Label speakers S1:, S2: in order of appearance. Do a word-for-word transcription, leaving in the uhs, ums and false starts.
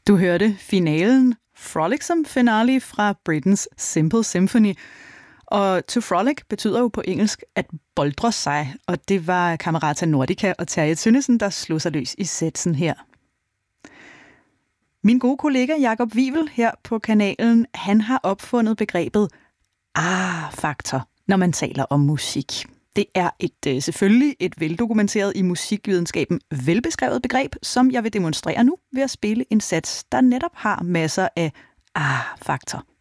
S1: Du hørte finalen, Frolicsome Finale fra Britens Simple Symphony. Og to frolic betyder jo på engelsk at boldre sig, og det var Camerata Nordica og Terje Tønnesen, der slog sig løs i sætsen her. Min gode kollega Jakob Wivel her på kanalen, han har opfundet begrebet ah-faktor, når man taler om musik. Det er et selvfølgelig et veldokumenteret i musikvidenskaben velbeskrevet begreb, som jeg vil demonstrere nu ved at spille en sats, der netop har masser af ah-faktor.